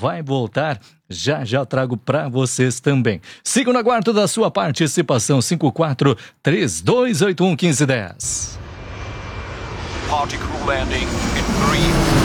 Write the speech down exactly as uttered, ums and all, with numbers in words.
vai voltar. Já já trago para vocês também. Siga no aguardo da sua participação. cinco quatro três dois oito um um cinco um zero. Party crew landing in three